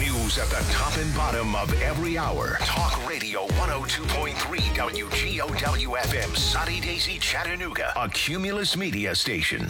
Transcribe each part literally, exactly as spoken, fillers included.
News at the top and bottom of every hour. Talk Radio one oh two point three W G O W F M, Sunny Daisy, Chattanooga, a Cumulus Media station.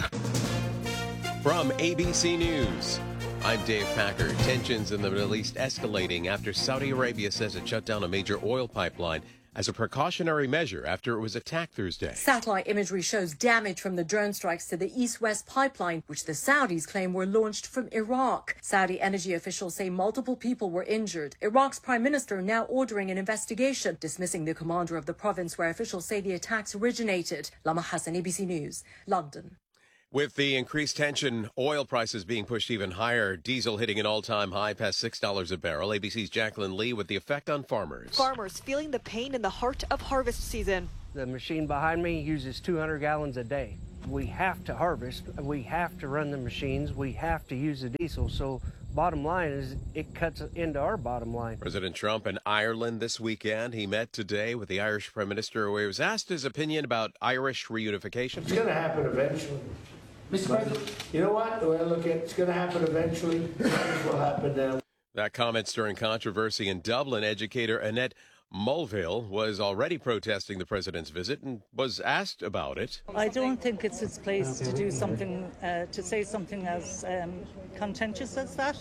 From A B C News, I'm Dave Packer. Tensions in the Middle East escalating after Saudi Arabia says it shut down a major oil pipeline as a precautionary measure after it was attacked Thursday. Satellite imagery shows damage from the drone strikes to the east-west pipeline, which the Saudis claim were launched from Iraq. Saudi energy officials say multiple people were injured. Iraq's prime minister now ordering an investigation, dismissing the commander of the province where officials say the attacks originated. Lama Hassan, A B C News, London. With the increased tension, oil prices being pushed even higher, diesel hitting an all-time high past six dollars a barrel. A B C's Jacqueline Lee with the effect on farmers. Farmers feeling the pain in the heart of harvest season. The machine behind me uses two hundred gallons a day. We have to harvest. We have to run the machines. We have to use the diesel. So bottom line is it cuts into our bottom line. President Trump in Ireland this weekend. He met today with the Irish Prime Minister, where he was asked his opinion about Irish reunification. It's going to happen eventually. Mister President, you know what? The way I look at it, it's going to happen eventually. It will happen now. That comment stirring controversy in Dublin. Educator Annette Mulvihill was already protesting the president's visit and was asked about it. I don't think it's his place to do something, uh, to say something as um, contentious as that.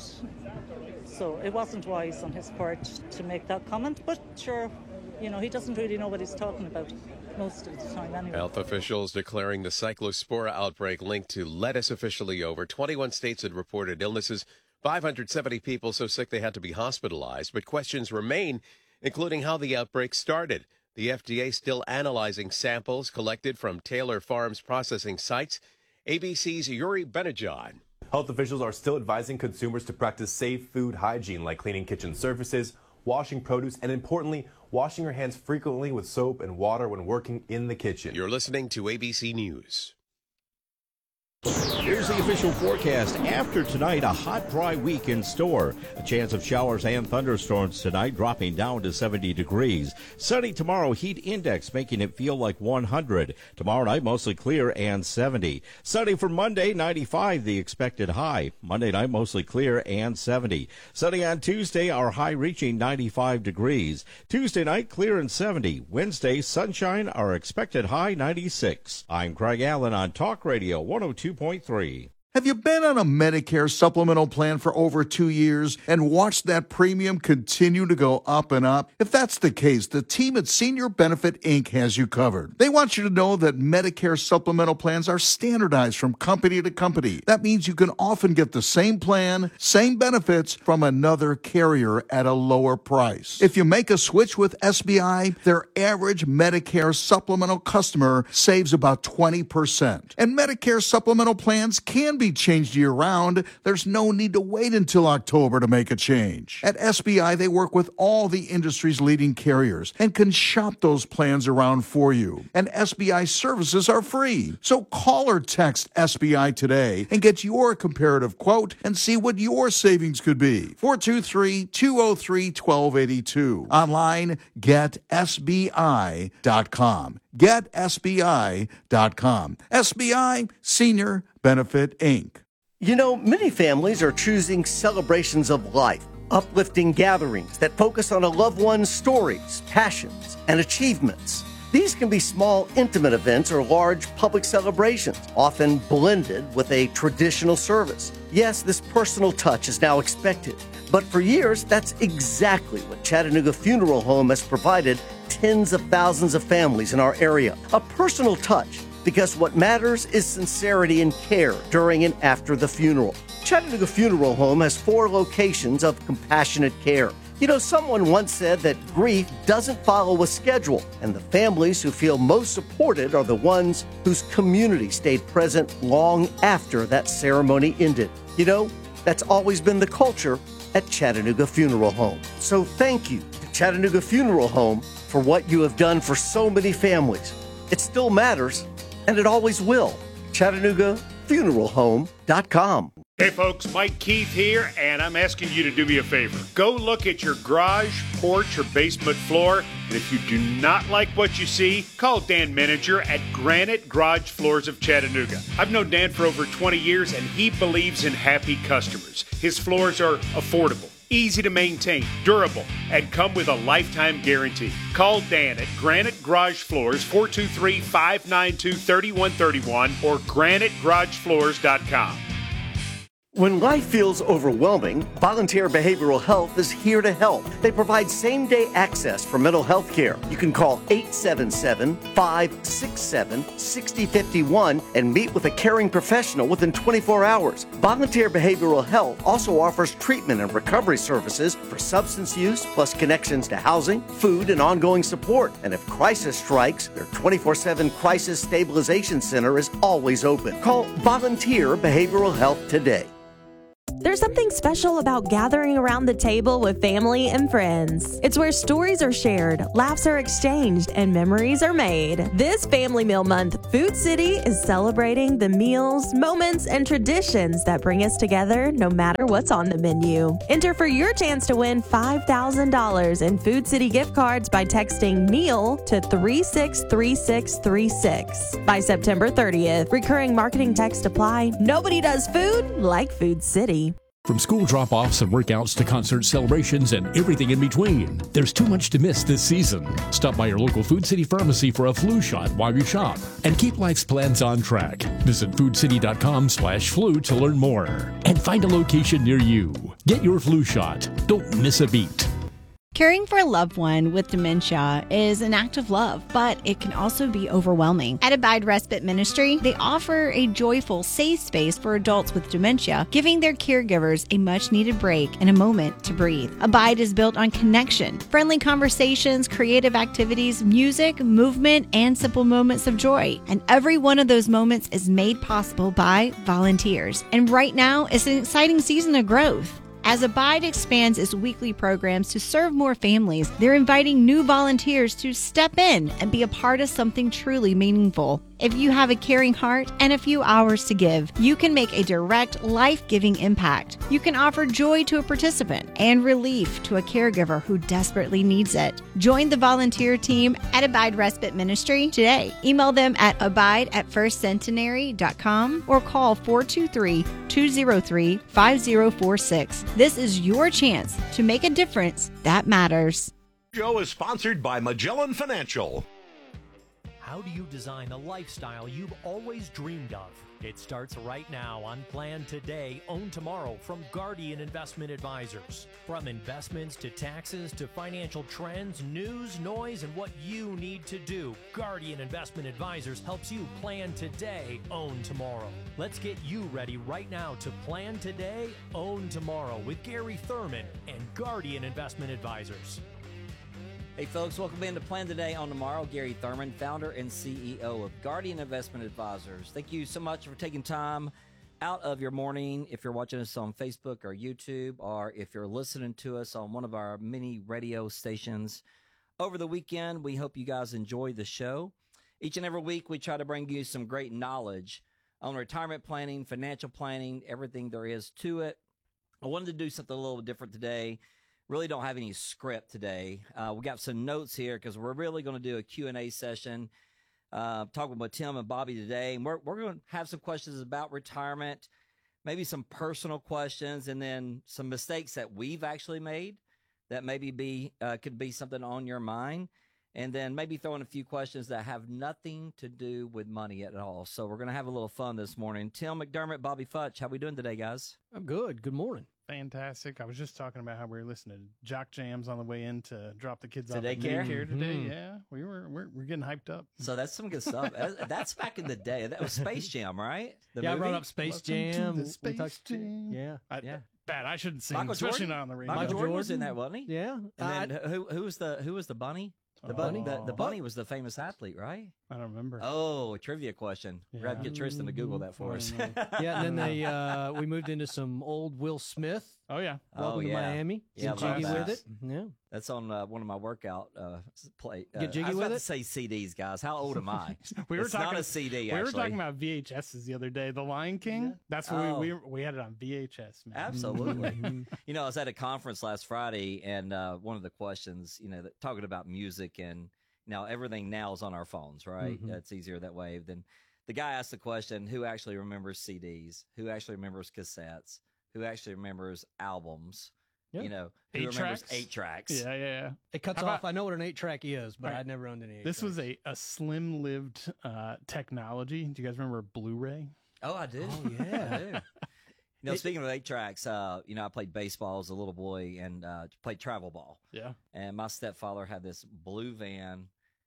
So it wasn't wise on his part to make that comment, but sure, you know, he doesn't really know what he's talking about most of the time anyway. Health officials declaring the cyclospora outbreak linked to lettuce officially over. twenty-one states had reported illnesses, five hundred seventy people so sick they had to be hospitalized, but questions remain, including how the outbreak started. The F D A still analyzing samples collected from Taylor Farms processing sites. A B C's Yuri Benajan. Health officials are still advising consumers to practice safe food hygiene, like cleaning kitchen surfaces, washing produce, and importantly, washing your hands frequently with soap and water when working in the kitchen. You're listening to A B C News. Here's the official forecast. After tonight, a hot, dry week in store. A chance of showers and thunderstorms tonight, dropping down to seventy degrees. Sunny tomorrow, heat index making it feel like one hundred. Tomorrow night, mostly clear and seventy. Sunny for Monday, ninety-five, the expected high. Monday night, mostly clear and seventy. Sunny on Tuesday, our high reaching ninety-five degrees. Tuesday night, clear and seventy. Wednesday, sunshine, our expected high ninety-six. I'm Craig Allen on Talk Radio one oh two point three. Have you been on a Medicare supplemental plan for over two years and watched that premium continue to go up and up? If that's the case, the team at Senior Benefit Incorporated has you covered. They want you to know that Medicare supplemental plans are standardized from company to company. That means you can often get the same plan, same benefits from another carrier at a lower price. If you make a switch with S B I, their average Medicare supplemental customer saves about twenty percent. And Medicare supplemental plans can be changed year-round. There's no need to wait until October to make a change. At S B I, they work with all the industry's leading carriers and can shop those plans around for you. And S B I services are free. So call or text S B I today and get your comparative quote and see what your savings could be. four two three, two oh three, one two eight two. Online, get S B I dot com. get S B I dot com. S B I, Senior Benefit Incorporated. You know, many families are choosing celebrations of life, uplifting gatherings that focus on a loved one's stories, passions, and achievements. These can be small, intimate events or large public celebrations, often blended with a traditional service. Yes, this personal touch is now expected, but for years, that's exactly what Chattanooga Funeral Home has provided tens of thousands of families in our area. A personal touch, because what matters is sincerity and care during and after the funeral. Chattanooga Funeral Home has four locations of compassionate care. You know, someone once said that grief doesn't follow a schedule, and the families who feel most supported are the ones whose community stayed present long after that ceremony ended. You know, that's always been the culture at Chattanooga Funeral Home. So thank you to Chattanooga Funeral Home for what you have done for so many families. It still matters, and it always will. Chattanooga Funeral Home dot com. Hey folks, Mike Keith here, and I'm asking you to do me a favor. Go look at your garage, porch, or basement floor, and if you do not like what you see, call Dan Meninger at Granite Garage Floors of Chattanooga. I've known Dan for over twenty years, and he believes in happy customers. His floors are affordable, easy to maintain, durable, and come with a lifetime guarantee. Call Dan at Granite Garage Floors, four two three, five nine two, three one three one or granite garage floors dot com. When life feels overwhelming, Volunteer Behavioral Health is here to help. They provide same-day access for mental health care. You can call eight seven seven, five six seven, six zero five one and meet with a caring professional within twenty-four hours. Volunteer Behavioral Health also offers treatment and recovery services for substance use, plus connections to housing, food, and ongoing support. And if crisis strikes, their twenty-four seven Crisis Stabilization Center is always open. Call Volunteer Behavioral Health today. There's something special about gathering around the table with family and friends. It's where stories are shared, laughs are exchanged, and memories are made. This Family Meal Month, Food City is celebrating the meals, moments, and traditions that bring us together no matter what's on the menu. Enter for your chance to win five thousand dollars in Food City gift cards by texting meal to three six three six three six. By September thirtieth, recurring marketing text apply. Nobody does food like Food City. From school drop-offs and workouts to concert celebrations and everything in between, there's too much to miss this season. Stop by your local Food City pharmacy for a flu shot while you shop and keep life's plans on track. Visit food city dot com slash flu to learn more and find a location near you. Get your flu shot. Don't miss a beat. Caring for a loved one with dementia is an act of love, but it can also be overwhelming. At Abide Respite Ministry, they offer a joyful, safe space for adults with dementia, giving their caregivers a much-needed break and a moment to breathe. Abide is built on connection, friendly conversations, creative activities, music, movement, and simple moments of joy. And every one of those moments is made possible by volunteers. And right now, it's an exciting season of growth. As Abide expands its weekly programs to serve more families, they're inviting new volunteers to step in and be a part of something truly meaningful. If you have a caring heart and a few hours to give, you can make a direct, life-giving impact. You can offer joy to a participant and relief to a caregiver who desperately needs it. Join the volunteer team at Abide Respite Ministry today. Email them at abide at first centenary dot com or call four two three, two zero three, five zero four six. This is your chance to make a difference that matters. Show is sponsored by Magellan Financial. How do you design the lifestyle you've always dreamed of? It starts right now on Plan Today, Own Tomorrow from Guardian Investment Advisors. From investments to taxes to financial trends, news, noise, and what you need to do, Guardian Investment Advisors helps you plan today, own tomorrow. Let's get you ready right now to Plan Today, Own Tomorrow with Gary Thurman and Guardian Investment Advisors. Hey folks, welcome in to Plan Today, Own Tomorrow. Gary Thurman, founder and C E O of Guardian Investment Advisors. Thank you so much for taking time out of your morning. If you're watching us on Facebook or YouTube, or if you're listening to us on one of our many radio stations over the weekend, we hope you guys enjoy the show. Each and every week, we try to bring you some great knowledge on retirement planning, financial planning, everything there is to it. I wanted to do something a little different today. Really don't have any script today. Uh, we got some notes here because we're really going to do a Q and A session, uh, talking with Tim and Bobby today. And we're, we're going to have some questions about retirement, maybe some personal questions, and then some mistakes that we've actually made that maybe be uh, could be something on your mind. And then maybe throw in a few questions that have nothing to do with money at all. So we're going to have a little fun this morning. Tim McDermott, Bobby Futch, how we doing today, guys? I'm good. Good morning. Fantastic. I was just talking about how we were listening to Jock Jams on the way in to drop the kids To off at daycare? daycare today. Mhm. Yeah, we were we're, we're getting hyped up. So that's some good stuff. That- That's back in the day. That was Space Jam, right? The yeah, I movie? brought up Space Welcome to Jam. the We Space talked- Jam. Yeah. I, Yeah. Bad. I shouldn't sing, Michael especially Jordan? not on the radio. Michael Jordan was in that, wasn't he? Yeah. And then who who was the who was the bunny? The bunny, the, the bunny was the famous athlete, right? I don't remember. Oh, a trivia question. We're going to get Tristan to Google that for us. Yeah, and then they uh, we moved into some old Will Smith. Oh yeah. Welcome oh, to yeah. Miami. Yeah, Get I love jiggy that. with it. Yeah. That's on uh, one of my workout uh, play. Uh, Get jiggy I was with about it? to say C Ds, guys. How old am I? we were it's talking not a C D. We actually. were talking about V H Ses the other day. The Lion King. That's what Oh. we, we we had it on V H S. Man. Absolutely. You know, I was at a conference last Friday, and uh, one of the questions, you know, that, talking about music, and now everything now is on our phones, right? Mhm. It's easier that way. Then the guy asked the question, who actually remembers C Ds? Who actually remembers cassettes? Who actually remembers albums? Yeah. You know, who Eight remembers tracks? eight tracks? Yeah, yeah, yeah. It cuts How off. about- I know what an eight track is, but All right. I'd never owned any eight This tracks. was a, a slim-lived uh, technology. Do you guys remember Blu-ray? Oh, I do. Oh, yeah. I do. You know, speaking of eight tracks, uh, you know, I played baseball as a little boy and uh, played travel ball. Yeah. And my stepfather had this blue van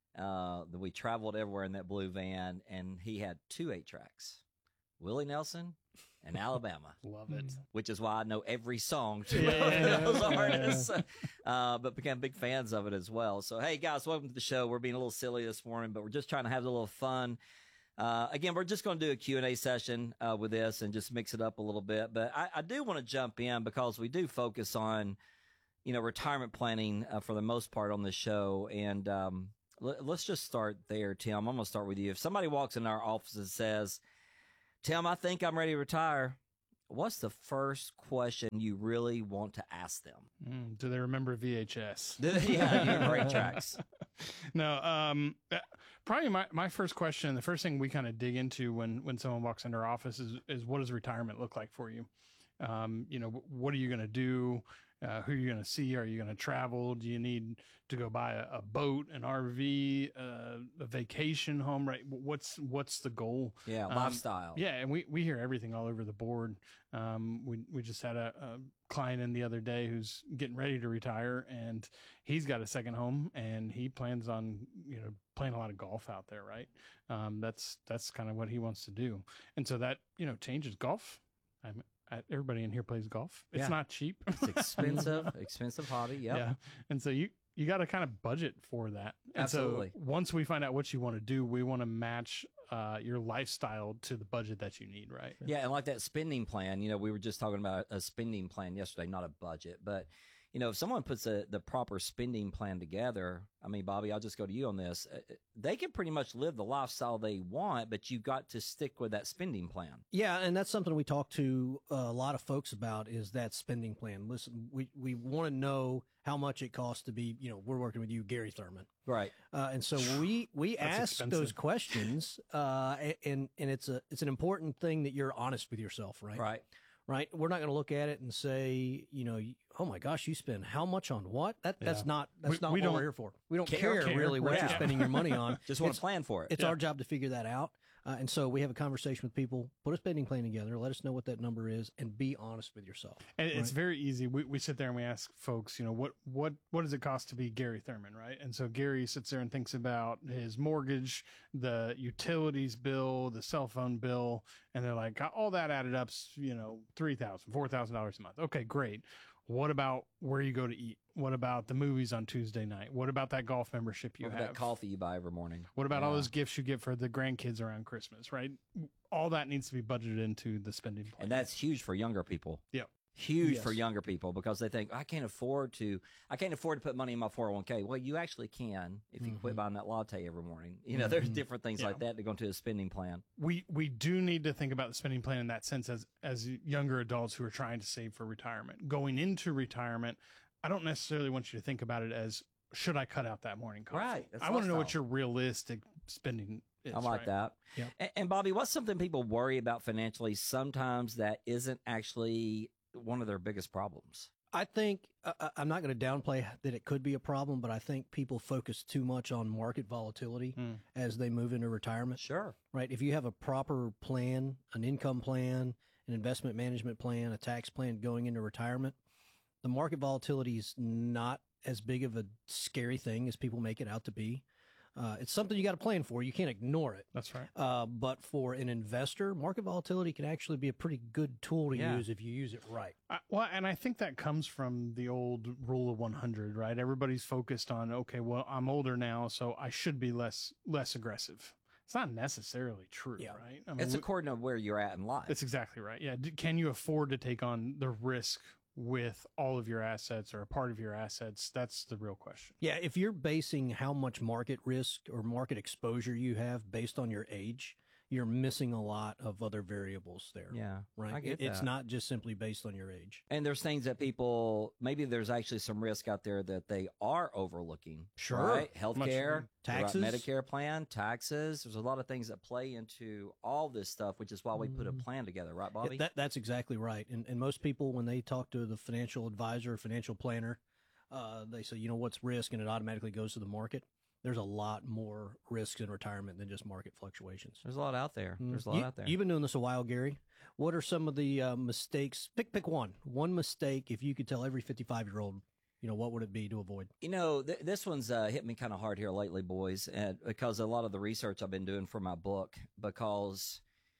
uh, that we traveled everywhere in that blue van, and he had two eight tracks, Willie Nelson and Alabama. Love it. Which is why I know every song to Yeah. those artists, uh, but became big fans of it as well. So, hey, guys, welcome to the show. We're being a little silly this morning, but we're just trying to have a little fun. Uh, again, we're just going to do a Q and A session uh, with this and just mix it up a little bit. But I, I do want to jump in because we do focus on, you know, retirement planning uh, for the most part on this show. And um, l- let's just start there, Tim. I'm going to start with you. If somebody walks in our office and says, Tim, I think I'm ready to retire, what's the first question you really want to ask them? Mm, do they remember V H S? Yeah, you remember eight tracks. No, um, uh, probably my, my first question, the first thing we kind of dig into when, when someone walks into our office is, is what does retirement look like for you? Um, you know, wh- what are you going to do? Uh, who are you going to see? Are you going to travel? Do you need to go buy a, a boat, an R V, uh, a vacation home? Right? What's what's the goal? Yeah, Um, lifestyle. Yeah, and we, we hear everything all over the board. Um, we we just had a, a client in the other day who's getting ready to retire, and he's got a second home, and he plans on you know playing a lot of golf out there. Right? Um, that's that's kind of what he wants to do, and so that you know changes golf. I'm, I, everybody in here plays golf. It's Yeah. not cheap. It's expensive, expensive hobby. Yep. Yeah. And so you you got to kind of budget for that. And Absolutely. so once we find out what you want to do, we want to match uh, your lifestyle to the budget that you need, right? Yeah, and like that spending plan, you know, we were just talking about a spending plan yesterday, not a budget. But, you know, if someone puts a, the proper spending plan together, I mean, Bobby, I'll just go to you on this. uh, They can pretty much live the lifestyle they want, but you got to stick with that spending plan. Yeah, and that's something we talk to a lot of folks about is that spending plan. Listen, we, we want to know how much it costs to be, you know, we're working with you, Gary Thurman. Right. Uh, and so we, we That's ask expensive. those questions, uh, and, and it's a, it's an important thing that you're honest with yourself, right? Right. Right. We're not going to look at it and say, you know, oh my gosh, you spend how much on what? That that's Yeah. not that's We- not we what don't we're here for. We don't care, care, care, really what right. you're spending your money on. Just want It's- to plan for it. It's Yeah. our job to figure that out. Uh, and so we have a conversation with people, put a spending plan together, let us know what that number is, and be honest with yourself. And it's right? very easy. We, we sit there and we ask folks, you know, what, what, what does it cost to be Gary Thurman, right? And so Gary sits there and thinks about his mortgage, the utilities bill, the cell phone bill, and they're like, all that added up, you know, three thousand dollars, four thousand dollars a month. Okay, great. What about where you go to eat? What about the movies on Tuesday night? What about that golf membership you Or have? that coffee you buy every morning. What about all Yeah. those gifts you get for the grandkids around Christmas, right? All that needs to be budgeted into the spending plan. And that's huge for younger people. Yeah. Huge Yes. for younger people because they think I can't afford to I can't afford to put money in my four oh one k. Well, you actually can if you quit buying that latte every morning. You know, there's different things Yeah. like that to go into a spending plan. we we do need to think about the spending plan in that sense as as younger adults who are trying to save for retirement. Going into retirement, I don't necessarily want you to think about it as should I cut out that morning coffee? Right, that's I want to know what lifestyle. your realistic spending is. I like right? that. Yep. And, and Bobby, what's something people worry about financially sometimes that isn't actually one of their biggest problems? I think uh, I'm not going to downplay that it could be a problem, but I think people focus too much on market volatility Mm. as they move into retirement. Sure. Right. If you have a proper plan, an income plan, an investment management plan, a tax plan going into retirement, the market volatility is not as big of a scary thing as people make it out to be. Uh, it's something you got to plan for. You can't ignore it. That's right. Uh, but for an investor, market volatility can actually be a pretty good tool to Yeah. use if you use it right. I, well, and I think that comes from the old rule of one hundred, right? Everybody's focused on, okay, well, I'm older now, so I should be less less aggressive. It's not necessarily true, Yeah. right? I mean, It's we- according to where you're at in life. That's exactly right. Yeah. D- Can you afford to take on the risk with all of your assets or a part of your assets? That's the real question. Yeah, if you're basing how much market risk or market exposure you have based on your age, you're missing a lot of other variables there. Yeah, right. I get It- it's that. not just simply based on your age. And there's things that people, maybe there's actually some risk out there that they are overlooking. Sure. Right? Much- Healthcare, Taxes. right, Medicare plan, taxes. There's a lot of things that play into all this stuff, which is why we put a plan together, right, Bobby? Yeah, that, that's exactly right. And, and most people, when they talk to the financial advisor, financial planner, uh, they say, you know, what's risk? And it automatically goes to the market. There's a lot more risks in retirement than just market fluctuations. There's a lot out there. There's a lot you, out there. You've been doing this a while, Gary. What are some of the uh, mistakes? Pick pick one. One mistake, if you could tell every fifty-five-year-old, you know, what would it be to avoid? You know, th- this one's uh, hit me kind of hard here lately, boys, and because a lot of the research I've been doing for my book. Because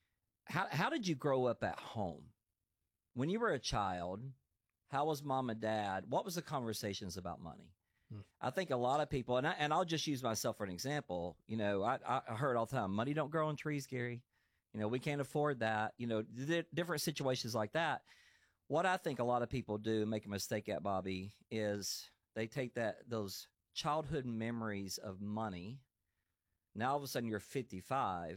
how how did you grow up at home? When you were a child, how was mom and dad? What was the conversations about money? I think a lot of people, and I, and I'll just use myself for an example. You know, I, I heard all the time, money don't grow on trees, Gary. You know, we can't afford that. You know, th- different situations like that. What I think a lot of people do, make a mistake at, Bobby, is they take that those childhood memories of money. Now all of a sudden you're fifty-five,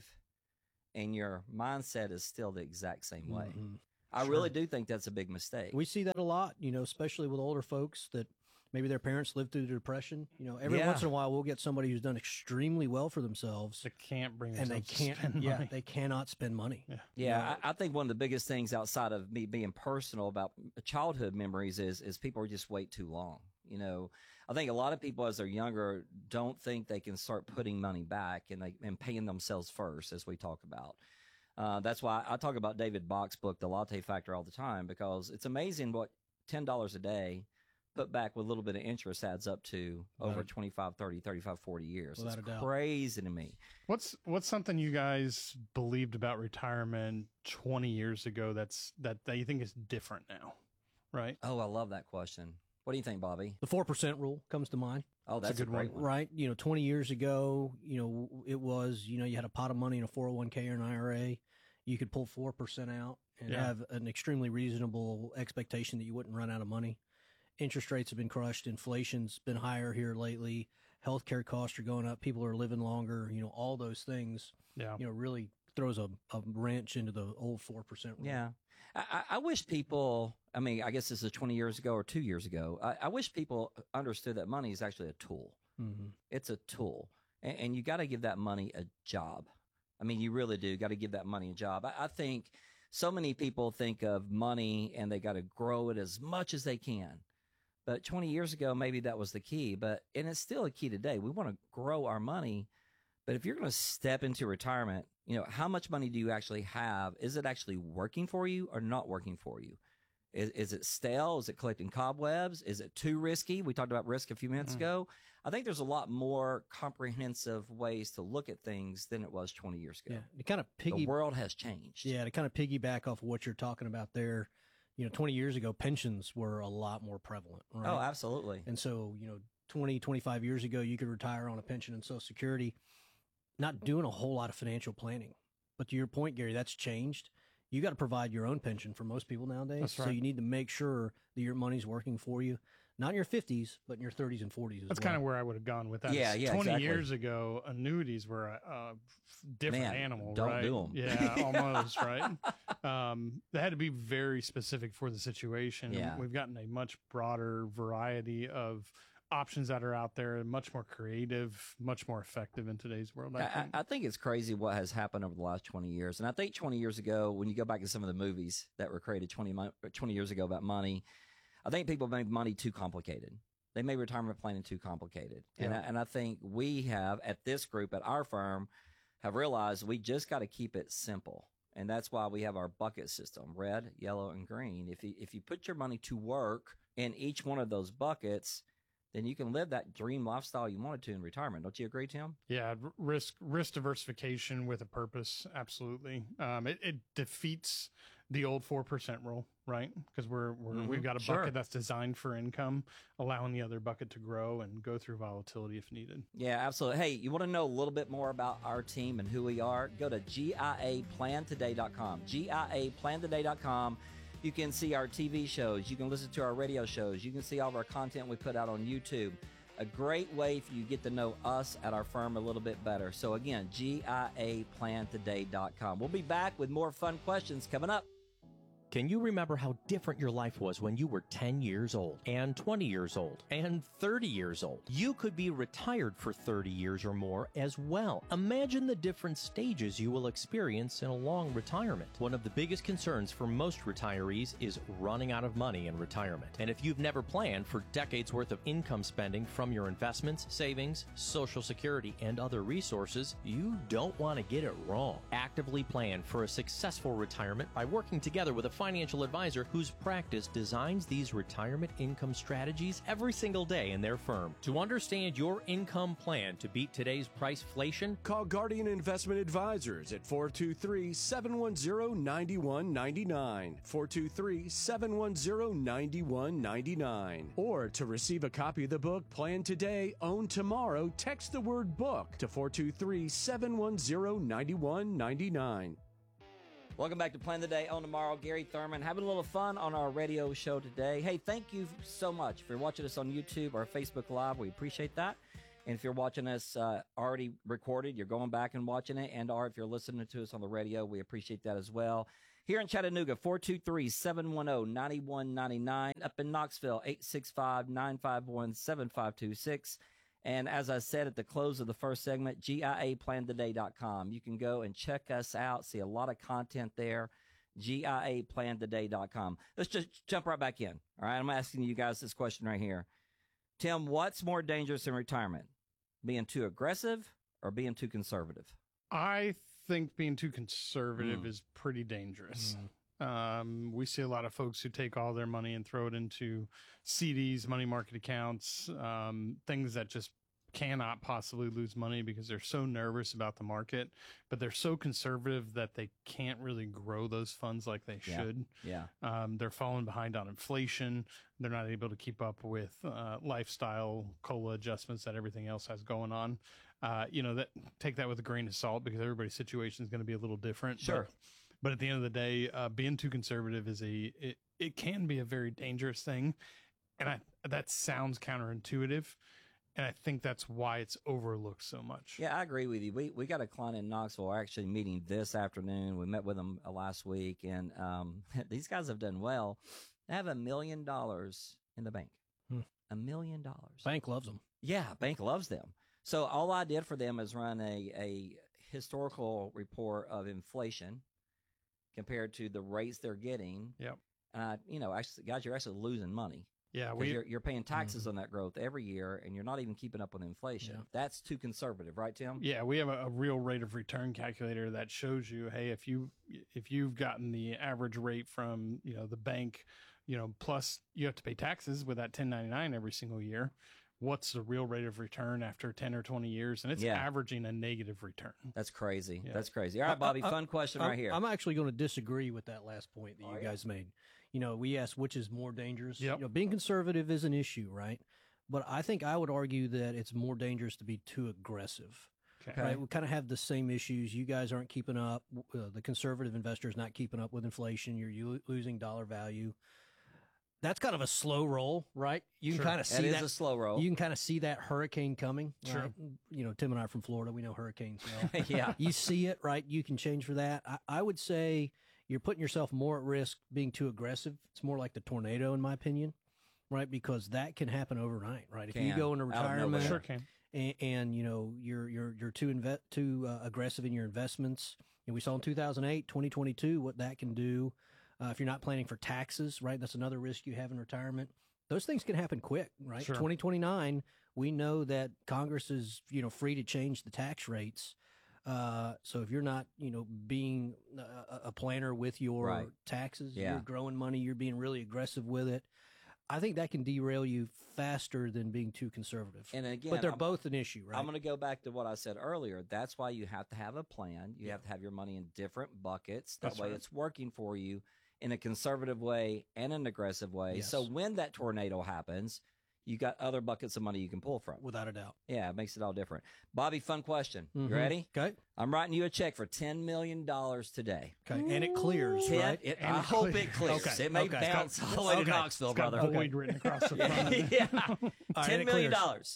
and your mindset is still the exact same way. Mhm. I Sure. really do think that's a big mistake. We see that a lot, you know, especially with older folks that maybe their parents lived through the Depression. You know, every Yeah. once in a while we'll get somebody who's done extremely well for themselves. They can't bring and they themselves to can't. spend Yeah, money. they cannot spend money. Yeah. Yeah, I, I think one of the biggest things outside of me being personal about childhood memories is is people just wait too long. You know, I think a lot of people as they're younger don't think they can start putting money back and they and paying themselves first, as we talk about. Uh, that's why I talk about David Bach's book, The Latte Factor, all the time, because it's amazing what ten dollars a day put back with a little bit of interest adds up to Without over a- twenty-five, thirty, thirty-five, forty years. Without It's a doubt. crazy to me. What's what's something you guys believed about retirement twenty years ago that's that, that you think is different now, right? Oh, I love that question. What do you think, Bobby? The four percent rule comes to mind. Oh, that's a great one. Right. You know, twenty years ago, you know, it was, you know, you had a pot of money in a four oh one k or an I R A. You could pull four percent out and Yeah. have an extremely reasonable expectation that you wouldn't run out of money. Interest rates have been crushed. Inflation's been higher here lately. Healthcare costs are going up. People are living longer. You know, all those things, Yeah. you know, really throws a, a wrench into the old four percent rule. Yeah. I, I I wish people, I mean, I guess this is twenty years ago or two years ago. I, I wish people understood that money is actually a tool. Mhm. It's a tool. And, and you got to give that money a job. I mean, you really do got to give that money a job. I, I think so many people think of money and they got to grow it as much as they can. But twenty years ago, maybe that was the key. But, and it's still a key today. We want to grow our money. But if you're going to step into retirement, you know, how much money do you actually have? Is it actually working for you or not working for you? Is, is it stale? Is it collecting cobwebs? Is it too risky? We talked about risk a few minutes Mm. ago. I think there's a lot more comprehensive ways to look at things than it was twenty years ago. Yeah. To kind of piggy. The world has changed. Yeah, to kind of piggyback off of what you're talking about there, you know, twenty years ago, pensions were a lot more prevalent, right? Oh, absolutely. And so, you know, twenty, twenty-five years ago, you could retire on a pension and Social Security, not doing a whole lot of financial planning. But to your point, Gary, that's changed. You got to provide your own pension for most people nowadays. That's So right. you need to make sure that your money's working for you, not in your fifties, but in your thirties and forties as That's well. kind of where I would have gone with that. Yeah, Is yeah, Twenty exactly. years ago, annuities were a, a different Man, animal, don't right? do 'em. Yeah, almost right. Um, they had to be very specific for the situation. Yeah. We've gotten a much broader variety of options that are out there, much more creative, much more effective in today's world. I I, think. I, I think it's crazy what has happened over the last twenty years. And I think twenty years ago, when you go back to some of the movies that were created twenty, mo- twenty years ago about money, I think people made money too complicated. They made retirement planning too complicated. And, I, Yeah. and I think we have, at this group, at our firm, have realized we just got to keep it simple. And that's why we have our bucket system, red, yellow, and green. If you, if you put your money to work in each one of those buckets, then you can live that dream lifestyle you wanted to in retirement. Don't you agree, Tim? Yeah, r- risk risk diversification with a purpose, absolutely. Um, it, it defeats the old four percent rule, right? Because we're, we're Mhm. we've got a Sure. bucket that's designed for income, allowing the other bucket to grow and go through volatility if needed. Yeah, absolutely. Hey, you want to know a little bit more about our team and who we are? Go to G I A plan today dot com. G I A plan today dot com. You can see our T V shows. You can listen to our radio shows. You can see all of our content we put out on YouTube. a great way for you to get to know us at our firm a little bit better. So again, G I A plan today dot com. We'll be back with more fun questions coming up. Can you remember how different your life was when you were ten years old and twenty years old and thirty years old? You could be retired for thirty years or more as well. Imagine the different stages you will experience in a long retirement. One of the biggest concerns for most retirees is running out of money in retirement. And if you've never planned for decades worth of income spending from your investments, savings, Social Security, and other resources, you don't want to get it wrong. Actively plan for a successful retirement by working together with a financial advisor whose practice designs these retirement income strategies every single day in their firm. To understand your income plan to beat today's priceflation, call Guardian Investment Advisors at four two three, seven one zero, nine one nine nine, four two three, seven one zero, nine one nine nine. Or to receive a copy of the book Plan Today, Own Tomorrow, text the word book to four two three, seven one zero, nine one nine nine. Welcome back to Plan the Day, Own Tomorrow. Gary Thurman having a little fun on our radio show today. Hey, thank you so much for watching us on YouTube or Facebook Live. We appreciate that. And if you're watching us uh, already recorded, you're going back and watching it. And or if you're listening to us on the radio, we appreciate that as well. Here in Chattanooga, four two three, seven one zero, nine one nine nine. Up in Knoxville, eight six five, nine five one, seven five two six. And as I said at the close of the first segment, G I A plan today dot com. You can go and check us out, see a lot of content there, G I A plan today dot com. Let's just jump right back in. All right, I'm asking you guys this question right here. Tim, what's more dangerous in retirement? Being too aggressive or being too conservative? I think being too conservative Mm. is pretty dangerous. Mm. Um, we see a lot of folks who take all their money and throw it into C Ds, money market accounts, um, things that just cannot possibly lose money because they're so nervous about the market, but they're so conservative that they can't really grow those funds like they Yeah. should. Yeah. Um, they're falling behind on inflation. They're not able to keep up with uh, lifestyle COLA adjustments that everything else has going on. Uh, you know, that take that with a grain of salt because everybody's situation is going to be a little different. Sure. But, but at the end of the day, uh, being too conservative is a it, it can be a very dangerous thing, and I that sounds counterintuitive. And I think that's why it's overlooked so much. Yeah, I agree with you. We we got a client in Knoxville. We're actually meeting this afternoon. We met with them uh, last week, and um, these guys have done well. They have a million dollars in the bank. Hmm. A million dollars. Bank loves them. Yeah, bank loves them. So all I did for them is run a, a historical report of inflation compared to the rates they're getting. Yep. Uh, you know, actually, guys, you're actually losing money. Yeah, 'Cause we you're, you're paying taxes Mhm. on that growth every year, and you're not even keeping up with inflation. Yeah. That's too conservative, right, Tim? Yeah, we have a, a real rate of return calculator that shows you, hey, if you if you've gotten the average rate from you know the bank, you know, plus you have to pay taxes with that ten ninety-nine every single year. What's the real rate of return after ten or twenty years? And it's Yeah. averaging a negative return. That's crazy. Yeah. That's crazy. All right, Bobby, I- I- fun question I'm- right here. I'm actually going to disagree with that last point that Oh, you yeah? guys made. You know, we asked which is more dangerous. Yep. You know, being conservative is an issue, right? But I think I would argue that it's more dangerous to be too aggressive. Okay. Right? We kind of have the same issues. You guys aren't keeping up. Uh, the conservative investor is not keeping up with inflation. You're u- losing dollar value. That's kind of a slow roll, right? You can Sure. kind of That see is that a slow roll. You can kind of see that hurricane coming. Sure. Right? You know, Tim and I are from Florida. We know hurricanes well. Yeah. You see it, right? You can change for that. I, I would say you're putting yourself more at risk being too aggressive. It's more like the tornado, in my opinion, right? Because that can happen overnight, right? If you Can. go into Out of retirement, nowhere. Sure can. and, and you know you're you're you're too inve- too uh, aggressive in your investments. And we saw in two thousand eight, twenty twenty-two, what that can do. Uh, if you're not planning for taxes, right? That's another risk you have in retirement. Those things can happen quick, right? Sure. twenty twenty-nine, we know that Congress is, you know, free to change the tax rates. Uh, so if you're not, you know, being a, a planner with your Right. taxes, Yeah. you're growing money, you're being really aggressive with it. I think that can derail you faster than being too conservative. And again, but they're I'm- both an issue, right? I'm going to go back to what I said earlier. That's why you have to have a plan. You have to have your money in different buckets. That That's way right. it's working for you in a conservative way and an aggressive way. So Yes. when that tornado happens, you got other buckets of money you can pull from. Without a doubt. Yeah, it makes it all different. Bobby, fun question. Mhm. You ready? Okay. I'm writing you a check for ten million dollars today. Okay. And it clears, Ten- right? it- And I it hope clear- it clears. Okay, It may okay. It's bounce got- all the way okay. to Knoxville, It's got brother. void written across the front of it. yeah. All right, ten it million clears. dollars.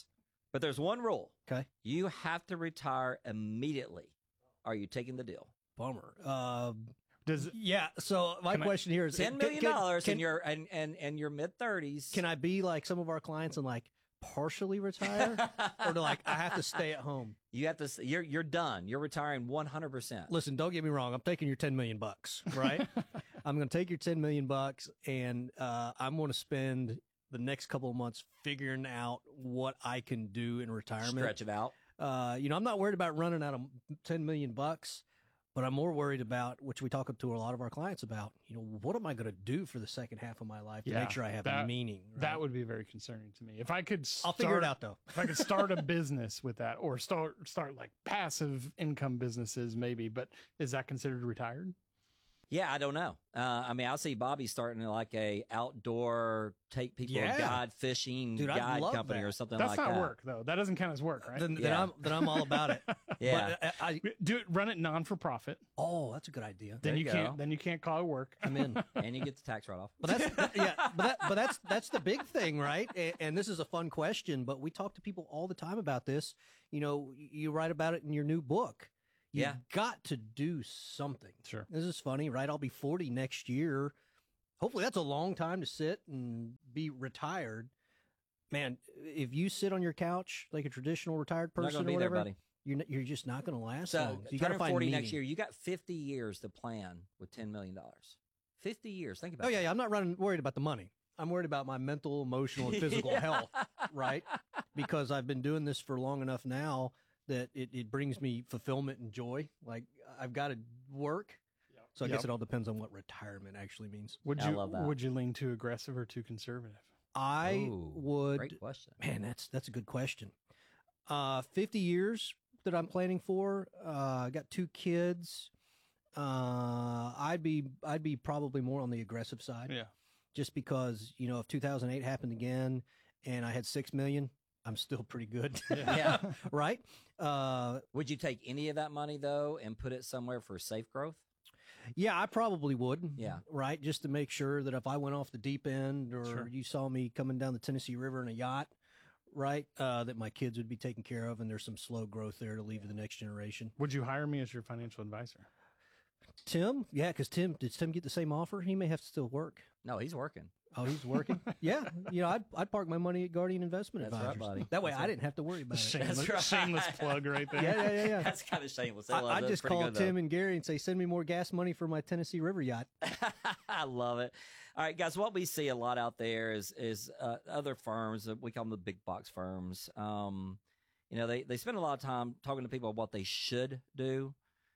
But there's one rule. Okay. You have to retire immediately. Are you taking the deal? Bummer. Uh, Does yeah. So my Can I- question here is Ten can- million can- dollars can- in your and and and your mid thirties. Can I be like some of our clients and like partially retire, or do like I have to stay at home? You have to. s- You're you're done. You're retiring one hundred percent. Listen, don't get me wrong. I'm taking your ten million bucks, right? I'm going to take your ten million bucks, and uh, I'm going to spend the next couple of months figuring out what I can do in retirement. Stretch it out. Uh, you know, I'm not worried about running out of ten million bucks, but I'm more worried about, which we talk to a lot of our clients about, you know, what am I going to do for the second half of my life to Yeah, make sure I have that- a meaning? Right? That would be very concerning to me. If I could, I'll start, figure it out, though. If I could start a business with that, or start start like passive income businesses, maybe. But is that considered retired? Yeah, I don't know. Uh, I mean, I see Bobby starting like a outdoor take people Yeah. guide fishing Dude, I'd guide love company that. or something That's like not that. work though. That doesn't count as work, right? Then, then Yeah. I'm then I'm all about it. Yeah. But I, I, Do it. Run it non for profit. oh, that's a good idea. Then There you you can't. go. Then you can't call it work. I'm in. And you get the tax write off. But that's yeah, but that, but that's that's the big thing, right? And, and this is a fun question, but we talk to people all the time about this. You know, you write about it in your new book. You Yeah. got to do something. Sure. This is funny, right? I'll be forty next year. Hopefully, that's a long time to sit and be retired. Man, if you sit on your couch like a traditional retired Not person gonna or be there, whatever, buddy. you're n- you're just not going to last So long. You got to turning find forty meaning. next year, you got fifty years to plan with ten million dollars. Fifty years. Think about. Oh yeah, that. yeah. I'm not running worried about the money. I'm worried about my mental, emotional, and physical Yeah. health, right? Because I've been doing this for long enough now that it, it brings me fulfillment and joy. Like I've got to work. So I Yep. guess it all depends on what retirement actually means. Would I you love that. would you lean too aggressive or too conservative? I Ooh, would. Great question. Man, that's that's a good question. Uh, fifty years that I'm planning for. Uh, I got two kids. Uh, I'd be I'd be probably more on the aggressive side. Yeah. Just because, you know, if two thousand eight happened again and I had six million, I'm still pretty good. Yeah. Right? Uh, Would you take any of that money though and put it somewhere for safe growth? yeah, I probably would. Yeah. Right? Just to make sure that if I went off the deep end or Sure. you saw me coming down the Tennessee River in a yacht, right, uh, that my kids would be taken care of and there's some slow growth there to leave to the next generation. Would you hire me as your financial advisor? Tim? Yeah, because Tim, did Tim get the same offer? He may have to still work. No, he's working. Oh, he's working? Yeah. You know, I'd, I'd park my money at Guardian Investment That's right, Advisors. buddy. That way That's I right. didn't have to worry about it. Shameless, That's right. shameless plug right there. Yeah, yeah, yeah, yeah. That's kind of shameless. I, I, love I that. just Pretty call good, Tim though. and Gary and say, send me more gas money for my Tennessee River yacht. I love it. All right, guys. What we see a lot out there is is uh, other firms. uh, We call them the big box firms. Um, you know, they they spend a lot of time talking to people about what they should do.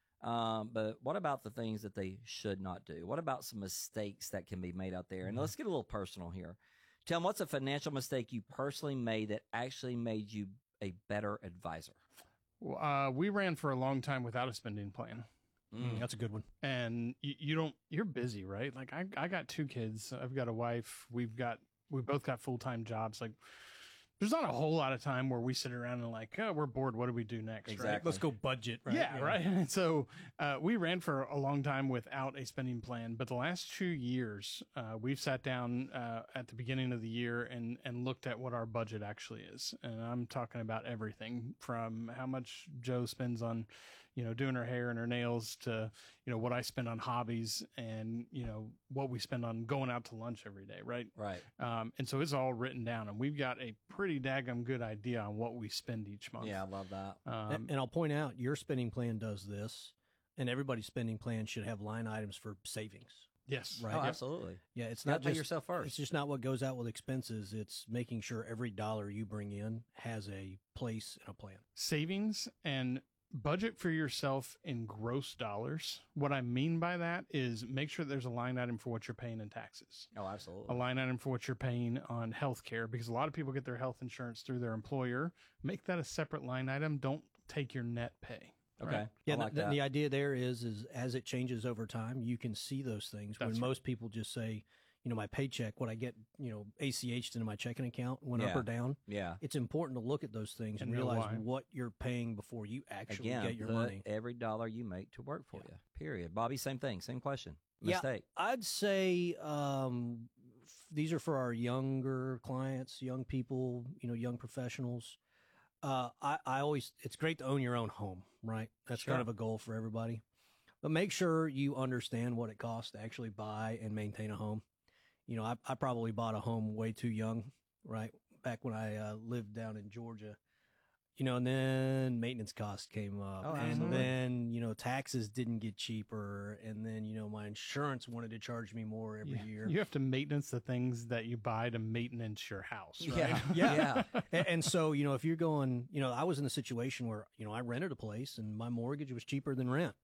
Um, but what about the things that they should not do? What about some mistakes that can be made out there? And let's get a little personal here. Tim, what's a financial mistake you personally made that actually made you a better advisor? Well, Uh, we ran for a long time without a spending plan. Mm, that's a good one. And you, you don't, you're busy, right? Like I, I got two kids. I've got a wife. We've got, we both got full-time jobs. Like there's not a whole lot of time where we sit around and like, oh, we're bored. What do we do next? Right? Exactly. Let's go budget, right? Yeah, right. And so uh, we ran for a long time without a spending plan, but the last two years, uh, we've sat down uh, at the beginning of the year and and looked at what our budget actually is, and I'm talking about everything from how much Joe spends on, you know, doing her hair and her nails to, you know, what I spend on hobbies and, you know, what we spend on going out to lunch every day, right? Right. Um, and so it's all written down, and we've got a pretty daggum good idea on what we spend each month. Yeah, I love that. Um, and, and I'll point out your spending plan does this, and everybody's spending plan should have line items for savings. yes. Right. Oh, Yep. absolutely. Yeah, it's Gotta not pay just yourself first. It's just not what goes out with expenses. It's making sure every dollar you bring in has a place and a plan. Savings and budget for yourself in gross dollars. What I mean by that is make sure there's a line item for what you're paying in taxes, Oh, a absolutely. line item for what you're paying on health care, because a lot of people get their health insurance through their employer. Make that a separate line item. Don't take your net pay. Okay. right? Yeah, I like the, that. the idea there is is as it changes over time, you can see those things. That's when right. most people just say, you know, my paycheck, what I get, you know, A C H'd into my checking account went up Yeah. or down. Yeah. It's important to look at those things and, And know realize why. what you're paying before you actually Again, get your put money. every dollar you make to work for you. Period. Bobby, same thing. Same question. Yeah. Mistake. I'd say um, f- these are for our younger clients, young people, you know, young professionals. Uh, I, I always, it's great to own your own home, right? That's Sure. kind of a goal for everybody. But make sure you understand what it costs to actually buy and maintain a home. You know, I, I probably bought a home way too young, right? Back when I uh, lived down in Georgia. You know, and then maintenance costs came up. Oh, and absolutely. then, you know, taxes didn't get cheaper. And then, you know, my insurance wanted to charge me more every Yeah. year. You have to maintenance the things that you buy to maintenance your house, right? Yeah, yeah. and, and so, you know, if you're going, you know, I was in a situation where, you know, I rented a place and my mortgage was cheaper than rent.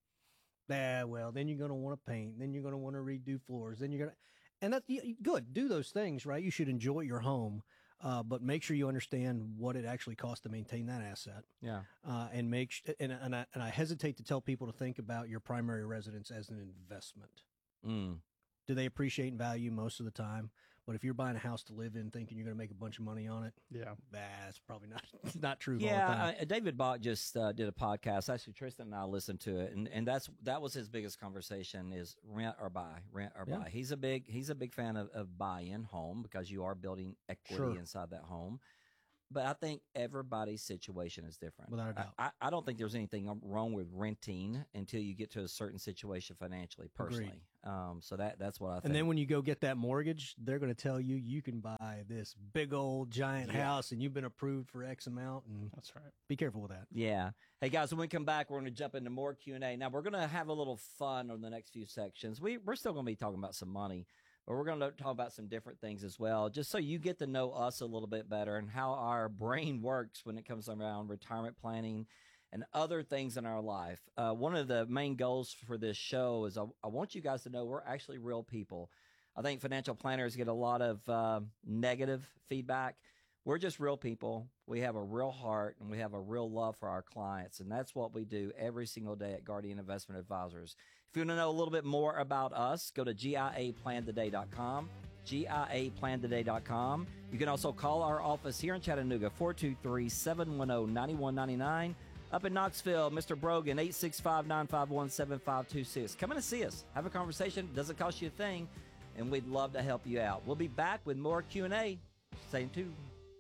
Ah, well, then you're going to want to paint. Then you're going to want to redo floors. Then you're going to, and that's y- good. Do those things, right? You should enjoy your home, uh, but make sure you understand what it actually costs to maintain that asset. Yeah. Uh, and make, sh- and, and, I, and I hesitate to tell people to think about your primary residence as an investment. Mm. Do they appreciate and value most of the time? But if you're buying a house to live in thinking you're going to make a bunch of money on it, yeah, that's probably not not true. all the Yeah, time. uh, David Bach just uh, did a podcast. Actually, Tristan and I listened to it, and, and that's that was his biggest conversation: is rent or buy, rent or Yeah. buy. He's a big he's a big fan of, of buy-in home because you are building equity Sure. inside that home. But I think everybody's situation is different. Without a doubt. I, I don't think there's anything wrong with renting until you get to a certain situation financially, personally. Um, so that that's what I think. And then when you go get that mortgage, they're going to tell you you can buy this big old giant Yeah. house and you've been approved for X amount. And that's right. Be careful with that. Yeah. Hey, guys, when we come back, we're going to jump into more Q and A. Now, we're going to have a little fun on the next few sections. We, we're still going to be talking about some money, but we're going to talk about some different things as well, just so you get to know us a little bit better and how our brain works when it comes around retirement planning and other things in our life. Uh, one of the main goals for this show is I, I want you guys to know we're actually real people. I think financial planners get a lot of uh, negative feedback. We're just real people. We have a real heart and we have a real love for our clients. And that's what we do every single day at Guardian Investment Advisors. If you want to know a little bit more about us, go to G I A plan today dot com, G I A plan today dot com. You can also call our office here in Chattanooga, four two three, seven one zero, nine one nine nine. Up in Knoxville, Mister Brogan, eight six five, nine five one, seven five two six. Come in and see us. Have a conversation. Doesn't cost you a thing, and we'd love to help you out. We'll be back with more Q and A. Stay tuned.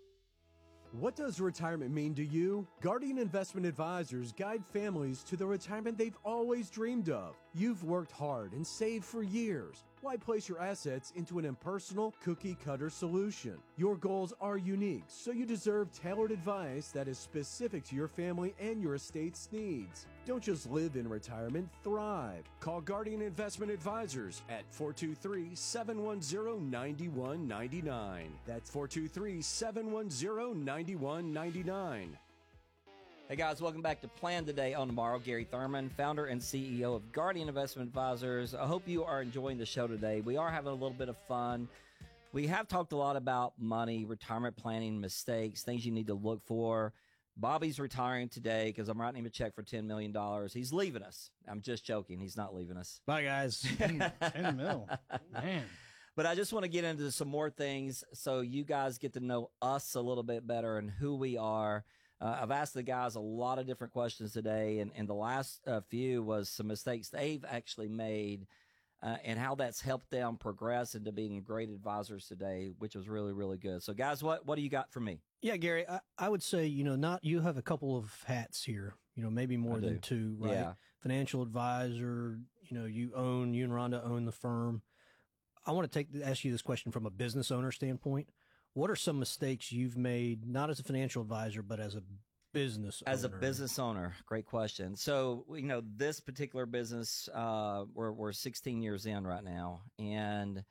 What does retirement mean to you? Guardian Investment Advisors guide families to the retirement they've always dreamed of. You've worked hard and saved for years. Why place your assets into an impersonal, cookie-cutter solution? Your goals are unique, so you deserve tailored advice that is specific to your family and your estate's needs. Don't just live in retirement, thrive. Call Guardian Investment Advisors at four two three, seven one zero, nine one nine nine. That's four two three, seven one zero, nine one nine nine. Hey guys, welcome back to Plan Today on Tomorrow. Gary Thurman, founder and C E O of Guardian Investment Advisors. I hope you are enjoying the show today. We are having a little bit of fun. We have talked a lot about money, retirement planning, mistakes, things you need to look for. Bobby's retiring today because I'm writing him a check for ten million dollars. He's leaving us. I'm just joking. He's not leaving us. Bye, guys. ten mil. Man. But I just want to get into some more things so you guys get to know us a little bit better and who we are. Uh, I've asked the guys a lot of different questions today, and, and the last uh, few was some mistakes they've actually made uh, and how that's helped them progress into being great advisors today, which was really, really good. So, guys, what, what do you got for me? Yeah, Gary, I, I would say, you know, not you have a couple of hats here, you know, maybe more I than do. two, right? Yeah. Financial advisor, you know, you own, you and Rhonda own the firm. I want to take ask you this question from a business owner standpoint. What are some mistakes you've made, not as a financial advisor, but as a business As a owner? business owner, great question. So, you know, this particular business, uh, we're, we're sixteen years in right now. And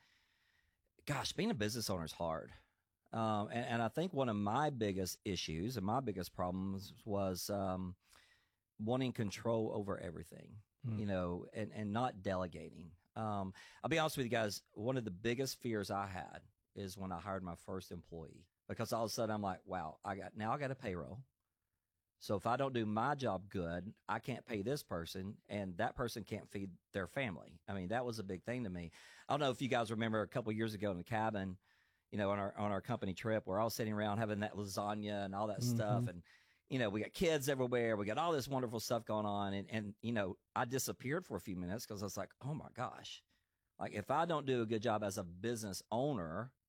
gosh, being a business owner is hard. Um, and, and I think one of my biggest issues and my biggest problems was um, wanting control over everything, Mm. you know, and, and not delegating. Um, I'll be honest with you guys, one of the biggest fears I had is when I hired my first employee, because all of a sudden I'm like, wow, I got now I got a payroll. So if I don't do my job good, I can't pay this person, and that person can't feed their family. I mean, that was a big thing to me. I don't know if you guys remember a couple of years ago in the cabin, you know, on our on our company trip, we're all sitting around having that lasagna and all that Mhm. stuff, and you know, we got kids everywhere, we got all this wonderful stuff going on, and and you know, I disappeared for a few minutes because I was like, oh my gosh, like if I don't do a good job as a business owner,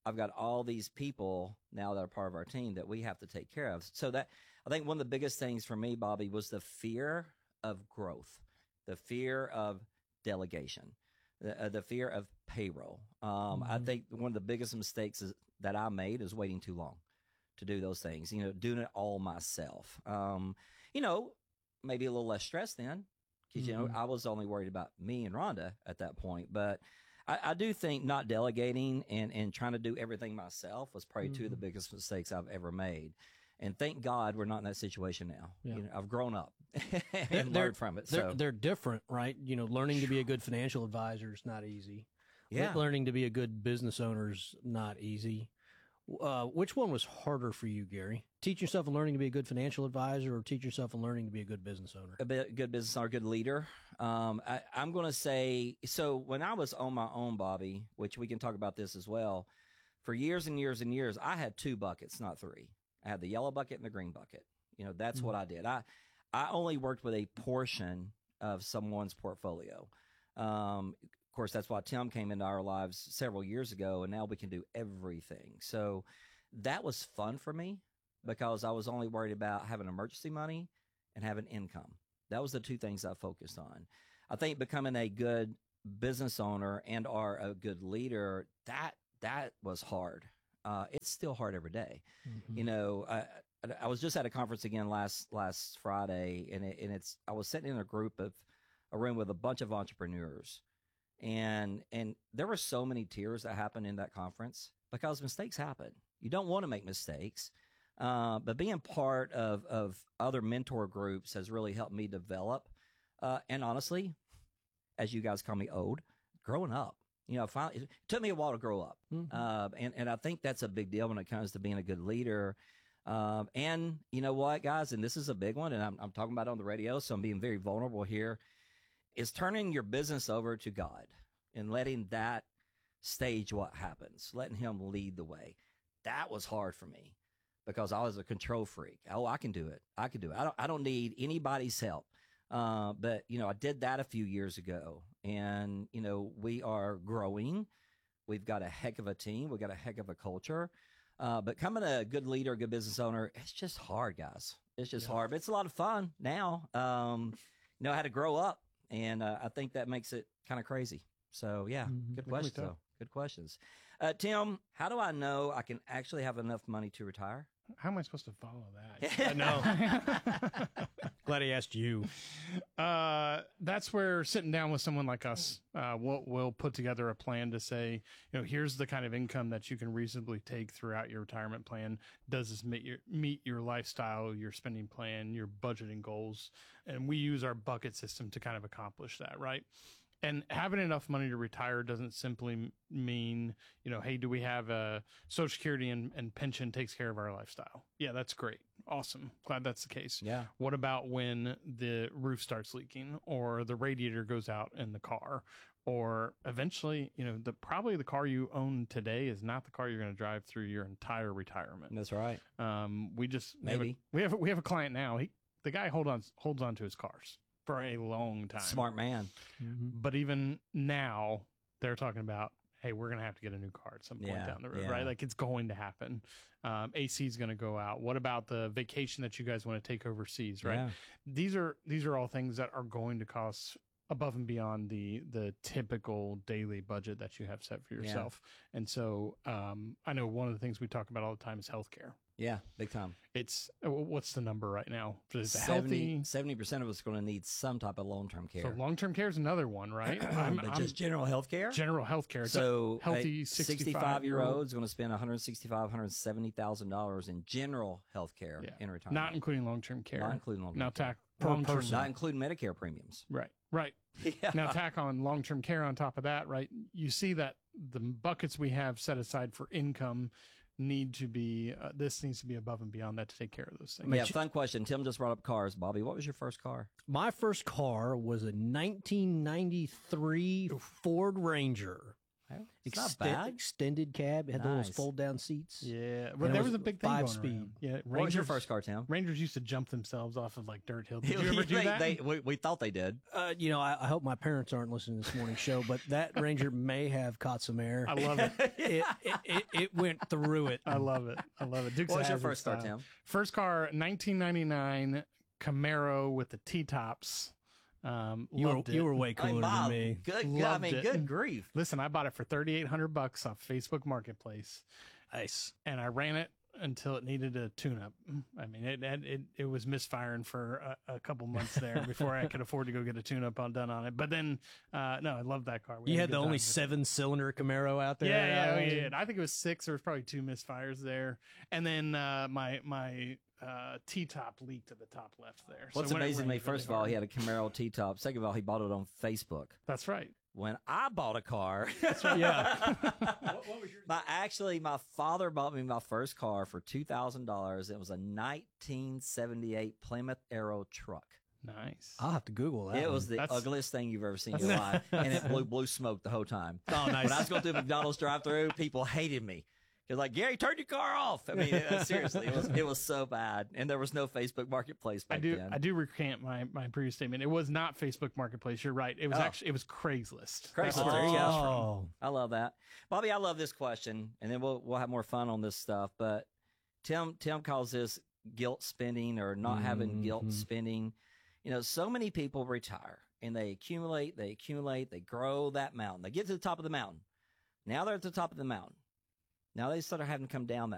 I've got all these people now that are part of our team that we have to take care of. So that I think one of the biggest things for me, Bobby, was the fear of growth, the fear of delegation, the, uh, the fear of payroll. Um, mm-hmm. I think one of the biggest mistakes is, that I made is waiting too long to do those things, you know, doing it all myself. Um, you know, maybe a little less stress then, because, mm-hmm. you know, I was only worried about me and Rhonda at that point. But I, I do think not delegating and, and trying to do everything myself was probably mm-hmm. two of the biggest mistakes I've ever made. And thank God we're not in that situation now. Yeah. You know, I've grown up and they're, learned from it. They're, So they're different, right? You know, learning to be a good financial advisor is not easy. Yeah. Learning to be a good business owner is not easy. Uh, which one was harder for you, Gary? Teach yourself and learning to be a good financial advisor, or teach yourself and learning to be a good business owner? A bit, good business owner, good leader. Um, I, I'm going to say, so when I was on my own, Bobby, which we can talk about this as well, for years and years and years, I had two buckets, not three. I had the yellow bucket and the green bucket. You know, that's mm-hmm. what I did. I, I only worked with a portion of someone's portfolio. Um, Of course, that's why Tim came into our lives several years ago, and now we can do everything. So that was fun for me because I was only worried about having emergency money and having income. That was the two things I focused on. I think becoming a good business owner and or a good leader, that that was hard. Uh, it's still hard every day. Mm-hmm. You know, I, I was just at a conference again last last Friday, and it, and it's I was sitting in a group of a room with a bunch of entrepreneurs. And and there were so many tears that happened in that conference because mistakes happen. You don't want to make mistakes, uh, but being part of, of other mentor groups has really helped me develop. Uh, and honestly, as you guys call me old, growing up. You know, finally, it took me a while to grow up. Mm-hmm. Uh, and, and I think that's a big deal when it comes to being a good leader. Um, and you know what, guys, and this is a big one, and I'm, I'm talking about it on the radio, so I'm being very vulnerable here. Is turning your business over to God and letting that stage what happens, letting him lead the way. That was hard for me because I was a control freak. Oh, I can do it. I can do it. I don't, I don't need anybody's help. Uh, but, you know, I did that a few years ago, and, you know, we are growing. We've got a heck of a team. We've got a heck of a culture. Uh, but becoming a good leader, a good business owner, it's just hard, guys. It's just yeah. hard. But it's a lot of fun now. Um, you know, I had to grow up. And uh, I think that makes it kind of crazy. So, yeah, mm-hmm. good questions, though. Good questions. Uh, Tim, how do I know I can actually have enough money to retire? How am I supposed to follow that? I know. Glad he asked you. Uh, that's where sitting down with someone like us, uh, we'll, we'll put together a plan to say, you know, here's the kind of income that you can reasonably take throughout your retirement plan. Does this meet your, meet your lifestyle, your spending plan, your budgeting goals? And we use our bucket system to kind of accomplish that, right? And having enough money to retire doesn't simply mean, you know, hey, do we have a Social Security and, and pension takes care of our lifestyle? Yeah, that's great. Awesome. Glad that's the case. Yeah. What about when the roof starts leaking or the radiator goes out in the car, or eventually, you know, the probably the car you own today is not the car you're going to drive through your entire retirement. That's right. Um, we just maybe we have a, we have a, we have a client now. He the guy hold on holds on to his cars for a long time. Smart man. Mm-hmm. But even now, they're talking about, hey, we're going to have to get a new car at some point yeah, down the road, yeah. right? Like, it's going to happen. Um, A C is going to go out. What about the vacation that you guys want to take overseas, right? Yeah. These are these are all things that are going to cost above and beyond the the typical daily budget that you have set for yourself. Yeah. And so um, I know one of the things we talk about all the time is healthcare. Yeah, big time. It's what's the number right now? Is it healthy? seventy percent of us are going to need some type of long-term care. So long-term care is another one, right? I'm, but just I'm, general health care? General health care. So healthy sixty-five-year-old is going to spend one hundred sixty-five thousand dollars, one hundred seventy thousand dollars in general health care yeah. in retirement. Not including long-term care. Not including long-term now, care. Tack, long per person. Not including Medicare premiums. Right, right. Yeah. Now tack on long-term care on top of that, right? You see that the buckets we have set aside for income need to be, uh, this needs to be above and beyond that to take care of those things. Yeah, fun question. Tim just brought up cars. Bobby, what was your first car? My first car was a nineteen ninety-three Oof. Ford Ranger. It's not Exten- bad. Extended cab. It had Nice. those fold down seats. Yeah, And but it there was a big thing five going speed. around. Yeah, What was your first car, Tim? Rangers used to jump themselves off of like dirt hills. Did you ever do they, that? they- we, we thought they did. Uh, you know, I, I hope my parents aren't listening to this morning's show, but that Ranger may have caught some air. I love it. it, it, it. It went through it. I love it. I love it. Dukes What was of your Hazzard first car, style. Tim? First car, nineteen ninety-nine Camaro with the T-tops. Um, You were loved it. you were way cooler Bob, than me. Good, good. I Loved mean, it. good grief. Listen, I bought it for thirty-eight hundred bucks off Facebook Marketplace, Nice. and I ran it until it needed a tune-up. I mean, it it it, it was misfiring for a, a couple months there before I could afford to go get a tune-up on done on it. But then, uh, no, I love that car. We You a had the good only time with it. seven cylinder Camaro out there. Yeah, yeah, we Uh, did. I think it was six. There was probably two misfires there, and then uh, my my uh, T-top leaked to the top left there. So What's when it amazing to me, rained really first of all, hard- he had a Camaro T-top. Second of all, he bought it on Facebook. That's right. When I bought a car, Yeah. my actually my father bought me my first car for two thousand dollars. It was a nineteen seventy-eight Plymouth Arrow truck. Nice. I'll have to Google that. It one. was the That's- ugliest thing you've ever seen in your life, and it blew blue smoke the whole time. Oh, nice. When I was going through McDonald's drive-through, people hated me. They're like, Gary, turn your car off. I mean, uh, seriously, it was it was so bad, and there was no Facebook Marketplace back I do. then. I do recant my, my previous statement. It was not Facebook Marketplace. You're right. It was Oh. actually it was Craigslist. Craigslist. That's where There it you comes go. from. Oh, I love that, Bobby. I love this question, and then we'll we'll have more fun on this stuff. But Tim Tim calls this guilt spending or not having guilt Mhm. spending. You know, so many people retire and they accumulate, they accumulate, they grow that mountain. They get to the top of the mountain. Now they're at the top of the mountain. Now they start having to come down that